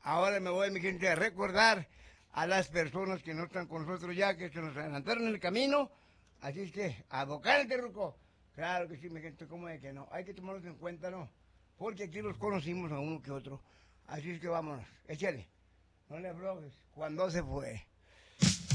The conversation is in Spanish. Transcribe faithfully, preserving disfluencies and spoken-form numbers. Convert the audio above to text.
Ahora me voy, mi gente, a recordar a las personas que no están con nosotros ya, que se nos adelantaron en el camino. Así es que, abocánate, Ruco. Claro que sí, mi gente, ¿cómo es que no? Hay que tomarlos en cuenta, ¿no? Porque aquí los conocimos a uno que otro. Así es que vámonos, échale. No le aflojes. Cuando se fue.